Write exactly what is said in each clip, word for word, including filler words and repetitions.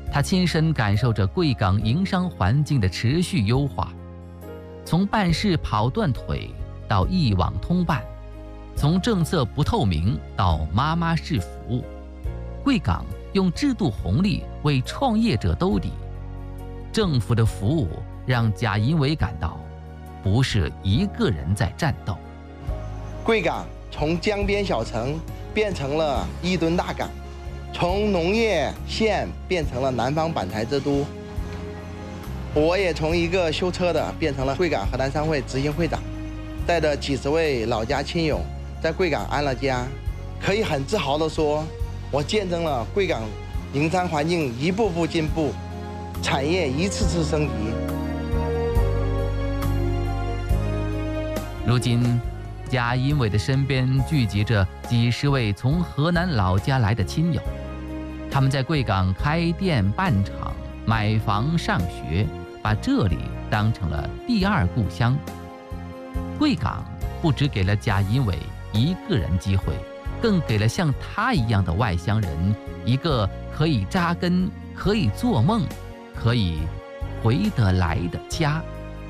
他亲身感受着贵港营商环境的持续优化，从办事跑断腿到一网通办，从政策不透明到妈妈式服务，贵港用制度红利为创业者兜底。政府的服务让贾银伟感到，不是一个人在战斗。 贵港从江边小城变成了一吨大港，从农业县变成了南方板材之都。我也从一个修车的变成了贵港河南商会执行会长，带着几十位老家亲友在贵港安了家，可以很自豪地说，我见证了贵港营商环境一步步进步，产业一次次升级。 如今，贾银伟的身边聚集着几十位从河南老家来的亲友，他们在贵港开店办厂、买房、上学，把这里当成了第二故乡。贵港不只给了贾银伟一个人机会，更给了像他一样的外乡人一个可以扎根、可以做梦、可以回得来的家。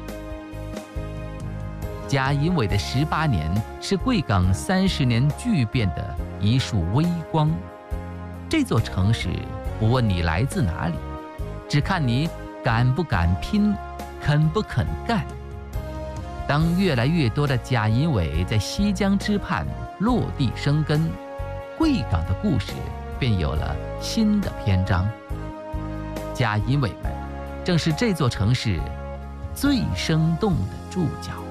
贾银伟的十八年是贵港三十年巨变的一束微光。这座城市不问你来自哪里，只看你敢不敢拼，肯不肯干。当越来越多的贾银伟在西江之畔落地生根，贵港的故事便有了新的篇章。贾银伟们正是这座城市最生动的注脚。